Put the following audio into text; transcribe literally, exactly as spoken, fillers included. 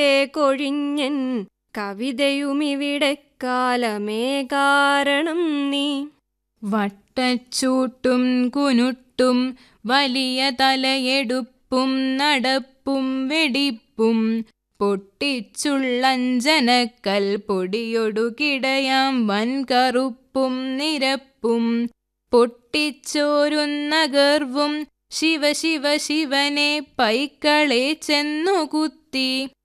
കൊഴിഞ്ഞൻ കവിതയുമിവിടെ കാലമേ കാരണം നീ. വട്ടച്ചൂട്ടും കുനുട്ടും വലിയ തലയെടുപ്പും നടപ്പും വെടിപ്പും പൊട്ടിച്ചുള്ളഞ്ജനക്കൽ പൊടിയൊടു കിടയാം വൻകറുപ്പും നിരപ്പും പൊട്ടിച്ചോരുന്ന ഗർവും ശിവ ശിവ ശിവനെ പൈക്കളെ ചെന്നു കുത്തി.